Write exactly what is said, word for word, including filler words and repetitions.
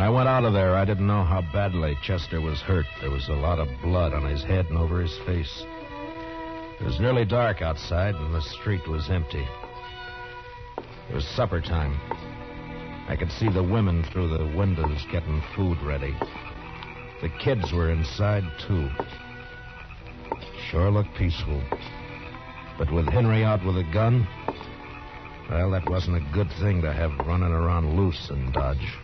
I went out of there, I didn't know how badly Chester was hurt. There was a lot of blood on his head and over his face. It was nearly dark outside, and the street was empty. It was supper time. I could see the women through the windows getting food ready. The kids were inside, too. Sure looked peaceful. But with Henry out with a gun, well, that wasn't a good thing to have running around loose in Dodge.